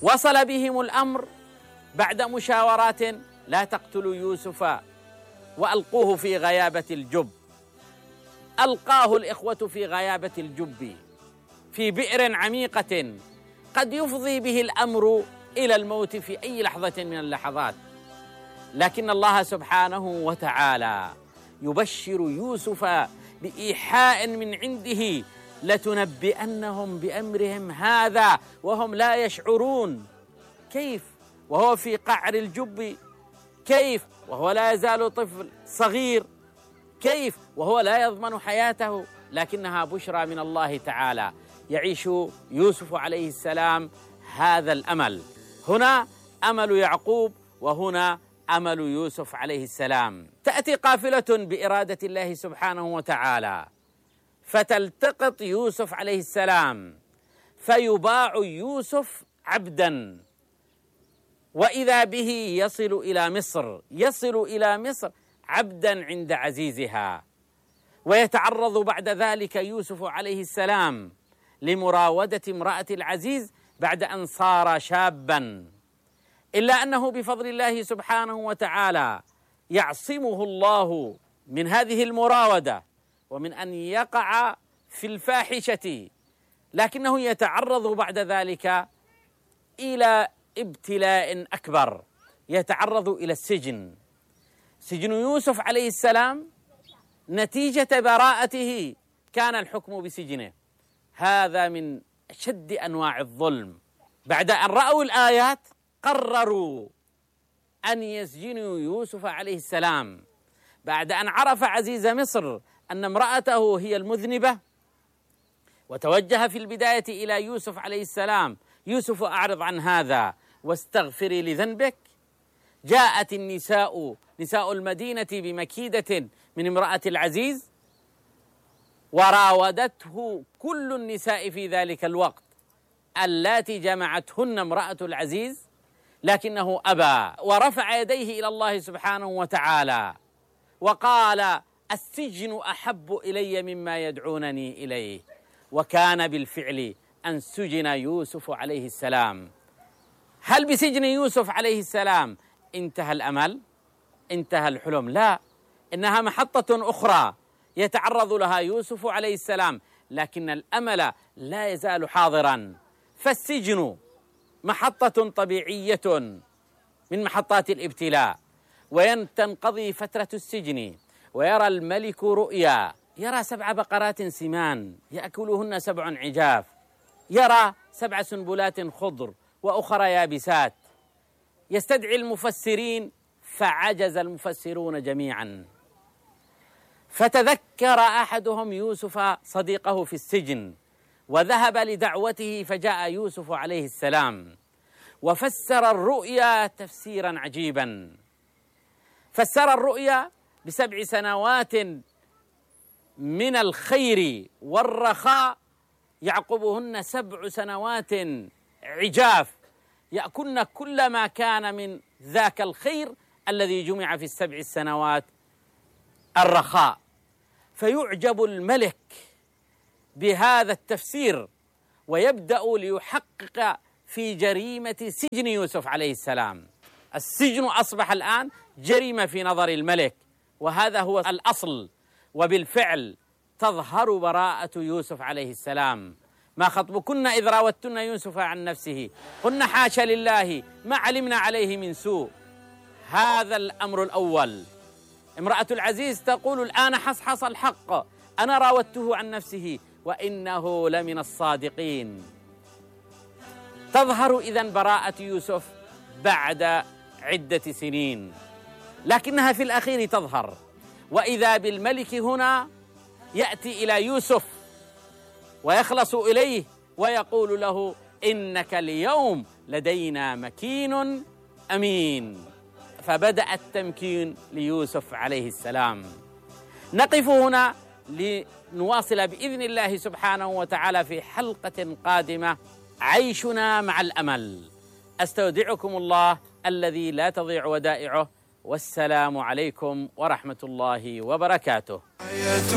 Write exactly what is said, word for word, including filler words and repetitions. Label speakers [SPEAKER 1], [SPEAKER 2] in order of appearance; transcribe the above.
[SPEAKER 1] وصل بهم الأمر بعد مشاورات: لا تقتلوا يوسف وألقوه في غيابة الجب. ألقاه الإخوة في غيابة الجب في بئر عميقة قد يفضي به الأمر إلى الموت في أي لحظة من اللحظات، لكن الله سبحانه وتعالى يبشر يوسف بإيحاء من عنده: لتنبئنهم بأمرهم هذا وهم لا يشعرون. كيف وهو في قعر الجب؟ كيف وهو لا يزال طفل صغير؟ كيف وهو لا يضمن حياته؟ لكنها بشرى من الله تعالى. يعيش يوسف عليه السلام هذا الأمل، هنا أمل يعقوب وهنا أمل يوسف عليه السلام. تأتي قافلة بإرادة الله سبحانه وتعالى فتلتقط يوسف عليه السلام، فيباع يوسف عبدا، وإذا به يصل إلى مصر يصل إلى مصر عبدا عند عزيزها. ويتعرض بعد ذلك يوسف عليه السلام لمراودة امرأة العزيز بعد أن صار شابا، إلا أنه بفضل الله سبحانه وتعالى يعصمه الله من هذه المراودة ومن أن يقع في الفاحشة، لكنه يتعرض بعد ذلك إلى ابتلاء أكبر، يتعرض إلى السجن. سجن يوسف عليه السلام نتيجة براءته كان الحكم بسجنه. هذا من أشد أنواع الظلم. بعد أن رأوا الآيات قرروا أن يسجنوا يوسف عليه السلام. بعد أن عرف عزيز مصر أن امرأته هي المذنبة وتوجه في البداية إلى يوسف عليه السلام: يوسف أعرض عن هذا واستغفري لذنبك. جاءت النساء نساء المدينة بمكيدة من امرأة العزيز وراودته كل النساء في ذلك الوقت اللاتي جمعتهن امرأة العزيز، لكنه أبى ورفع يديه إلى الله سبحانه وتعالى وقال: السجن أحب إلي مما يدعونني إليه. وكان بالفعل أن سجن يوسف عليه السلام. هل بسجن يوسف عليه السلام انتهى الأمل؟ انتهى الحلم؟ لا، إنها محطة أخرى يتعرض لها يوسف عليه السلام، لكن الأمل لا يزال حاضرا. فالسجن محطة طبيعية من محطات الابتلاء، وتنقضي فترة السجن ويرى الملك رؤيا، يرى سبع بقرات سمان يأكلهن سبع عجاف، يرى سبع سنبلات خضر وأخرى يابسات. يستدعي المفسرين فعجز المفسرون جميعا، فتذكر أحدهم يوسف صديقه في السجن وذهب لدعوته، فجاء يوسف عليه السلام وفسر الرؤيا تفسيرا عجيبا. فسر الرؤيا بسبع سنوات من الخير والرخاء يعقبهن سبع سنوات عجاف يأكلن كل ما كان من ذاك الخير الذي جمع في السبع السنوات الرخاء. فيعجب الملك بهذا التفسير ويبدأ ليحقق في جريمة سجن يوسف عليه السلام. السجن أصبح الآن جريمة في نظر الملك، وهذا هو الأصل. وبالفعل تظهر براءة يوسف عليه السلام: ما خطبكن إذ راوتن يوسف عن نفسه قلنا حاشا لله ما علمنا عليه من سوء. هذا الأمر الأول. امرأة العزيز تقول: الآن حصحص الحق، أنا راودته عن نفسه وإنه لمن الصادقين. تظهر إذن براءة يوسف بعد عدة سنين، لكنها في الأخير تظهر. وإذا بالملك هنا يأتي إلى يوسف ويخلص إليه ويقول له: إنك اليوم لدينا مكين أمين. فبدأ التمكين ليوسف عليه السلام. نقف هنا لنواصل بإذن الله سبحانه وتعالى في حلقة قادمة عيشنا مع الأمل. أستودعكم الله الذي لا تضيع ودائعه، والسلام عليكم ورحمة الله وبركاته.